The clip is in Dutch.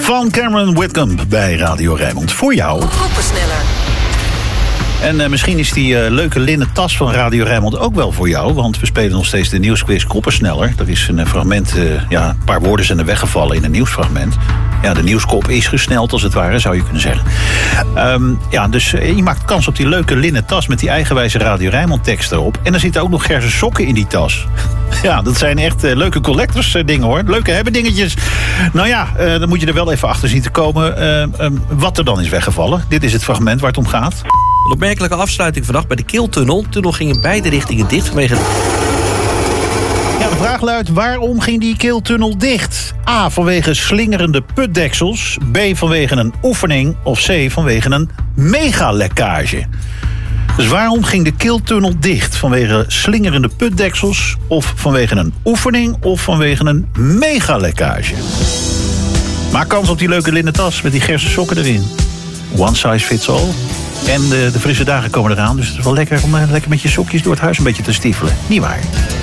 van Cameron Whitcomb bij Radio Rijnmond. Voor jou. Koppensneller. En misschien is die leuke linnen tas van Radio Rijnmond ook wel voor jou. Want we spelen nog steeds de nieuwsquiz Koppensneller. Er is een fragment, een paar woorden zijn er weggevallen in een nieuwsfragment. Ja, de nieuwskop is gesneld als het ware, zou je kunnen zeggen. Dus je maakt kans op die leuke linnen tas met die eigenwijze Radio Rijnmond tekst erop. En er zitten ook nog Gerse sokken in die tas. Ja, dat zijn echt leuke collectors dingen hoor. Leuke hebben dingetjes. Nou ja, dan moet je er wel even achter zien te komen wat er dan is weggevallen. Dit is het fragment waar het om gaat. Een opmerkelijke afsluiting vannacht bij de Keeltunnel. De tunnel ging in beide richtingen dicht vanwege... Ja, de vraag luidt, waarom ging die Keeltunnel dicht? A, vanwege slingerende putdeksels. B, vanwege een oefening. Of C, vanwege een megalekkage. Dus waarom ging de Keeltunnel dicht? Vanwege slingerende putdeksels? Of vanwege een oefening? Of vanwege een megalekkage? Maak kans op die leuke linnen tas met die Gerse sokken erin. One size fits all. En de frisse dagen komen eraan, dus het is wel lekker om lekker met je sokjes door het huis een beetje te stiefelen. Niet waar?